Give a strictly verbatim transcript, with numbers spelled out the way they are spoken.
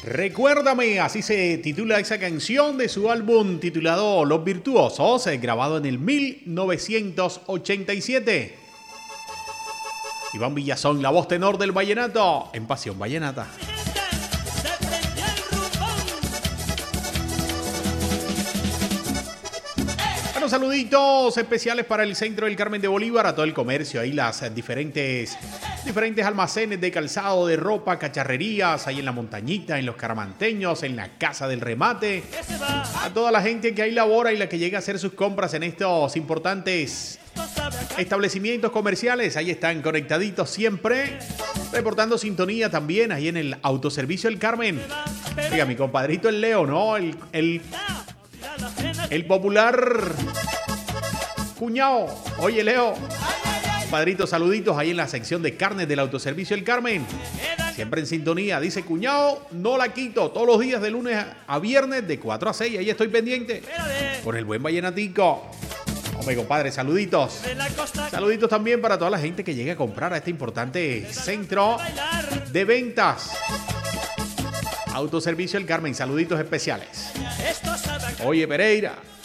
Recuérdame, así se titula esa canción de su álbum titulado Los Virtuosos, grabado en el mil novecientos ochenta y siete. Iván Villazón, la voz tenor del vallenato, en Pasión Vallenata. Bueno, saluditos especiales para el centro del Carmen de Bolívar, a todo el comercio, ahí las diferentes, diferentes almacenes de calzado, de ropa, cacharrerías, ahí en la montañita, en los caramanteños, en la casa del remate, a toda la gente que ahí labora y la que llega a hacer sus compras en estos importantes establecimientos comerciales. Ahí están conectaditos siempre, reportando sintonía también ahí en el autoservicio El Carmen. Oiga, mi compadrito el Leo, ¿no? El, el, el popular cuñado. Oye, Leo, compadrito, saluditos ahí en la sección de carnes del autoservicio El Carmen. Siempre en sintonía. Dice, cuñado, no la quito. Todos los días de lunes a viernes de cuatro a seis. Ahí estoy pendiente con el buen vallenatico. Hombre, compadre, saluditos. Saluditos también para toda la gente que llegue a comprar a este importante centro de ventas. Autoservicio El Carmen, saluditos especiales. Oye, Pereira,